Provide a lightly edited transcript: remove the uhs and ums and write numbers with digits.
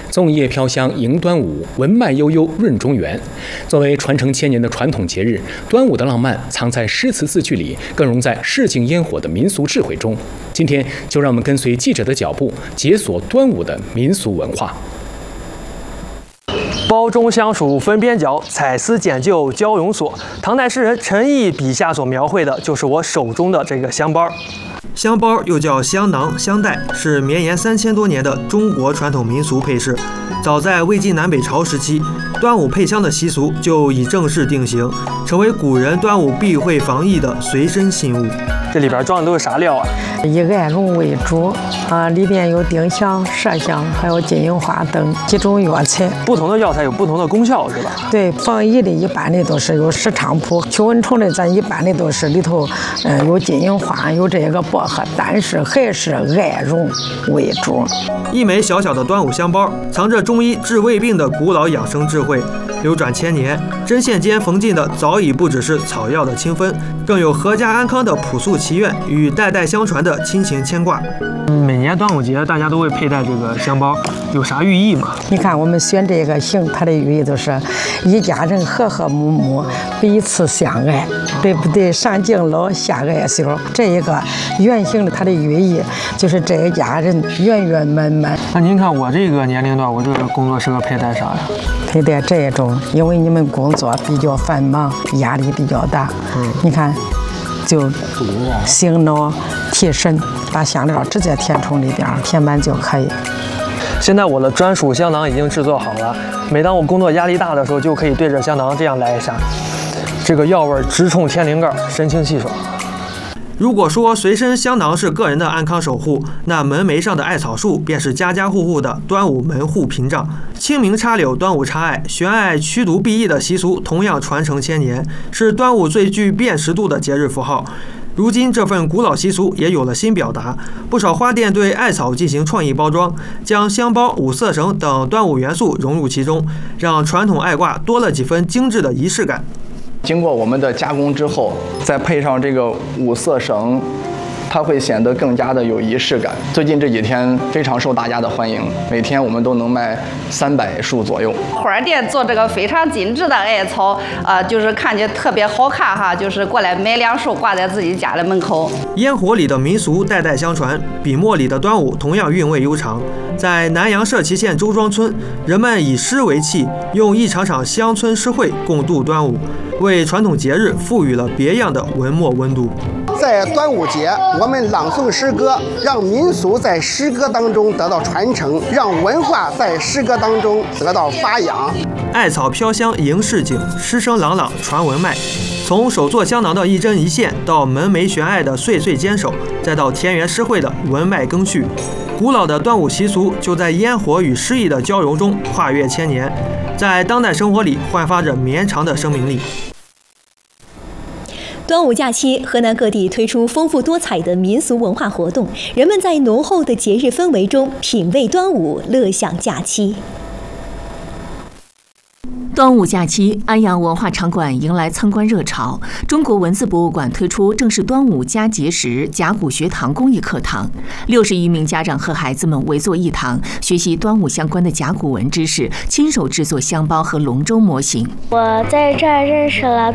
粽叶飘香迎端午，文脉悠悠润中原。作为传承千年的传统节日，端午的浪漫藏在诗词字句里，更融在市井烟火的民俗智慧中。今天就让我们跟随记者的脚步，解锁端午的民俗文化。 包中香薯分边角，彩丝剪就交永锁。唐代诗人陈毅笔下所描绘的就是我手中的这个香包。香包又叫香囊、香袋，是绵延3000多年的中国传统民俗配饰。早在魏晋南北朝时期，端午配香的习俗就已正式定型，成为古人端午避讳防疫的随身信物。这里边装的都是啥料啊？ 以艾绒为主里边有丁香、麝香，还有金银花等几种药材。 不同的药材有不同的功效，是吧？对， 防疫的一般的都是有石菖蒲，驱蚊虫的咱一般的都是里头有金银花，有这个薄荷，但是还是艾绒为主。 一枚小小的端午香包，藏着中医治胃病的古老养生智慧，流转千年。针线间缝进的早已不只是草药的清芬，更有阖家安康的朴素祈愿与代代相传的亲情牵挂。每年端午节大家都会佩戴这个香包，有啥寓意吗？ 你看我们选这个形，它的寓意就是一家人和和睦睦，彼此相爱，对不对？上敬老，下爱小。这一个圆形的，它的寓意就是这一家人圆圆满满。 那您看我这个年龄段，我这个工作适合佩戴啥呀？ 佩戴这种，因为你们工作比较繁忙，压力比较大。你看，就醒脑提神，把香料直接填充里边，填满就可以。现在我的专属香囊已经制作好了，每当我工作压力大的时候，就可以对着香囊这样来一下，这个药味直冲天灵盖，神清气爽。如果说随身香囊是个人的安康守护，那门楣上的艾草树便是家家户户的端午门户屏障。清明插柳，端午插艾，悬艾驱毒避疫的习俗同样传承千年，是端午最具辨识度的节日符号。如今这份古老习俗也有了新表达，不少花店对艾草进行创意包装，将香包、五色绳等端午元素融入其中，让传统艾挂多了几分精致的仪式感。 经过我们的加工之后，再配上这个五色绳，它会显得更加的有仪式感。最近这几天非常受大家的欢迎，每天我们都能卖300束左右。 花店做这个非常精致的艾草，就是看着特别好看哈，就是过来买2束挂在自己家的门口。 烟火里的民俗代代相传，笔墨里的端午同样韵味悠长。在南阳社旗县周庄村，人们以诗为器，用一场场乡村诗会共度端午，为传统节日赋予了别样的文墨温度。 在端午节，我们朗诵诗歌，让民俗在诗歌当中得到传承，让文化在诗歌当中得到发扬。 艾草飘香迎市井，诗声朗朗传文脉。从手做香囊的一针一线，到门楣悬艾的岁岁坚守，再到田园诗会的文脉更续，古老的端午习俗就在烟火与诗意的交融中跨越千年，在当代生活里焕发着绵长的生命力。 端午假期，河南各地推出丰富多彩的民俗文化活动，人们在浓厚的节日氛围中品味端午，乐享假期。 端午假期，安阳文化场馆迎来参观热潮。中国文字博物馆推出正是端午佳节时甲骨学堂公益课堂，60余名家长和孩子们围坐一堂，学习端午相关的甲骨文知识，亲手制作香包和龙舟模型。 我在这儿认识了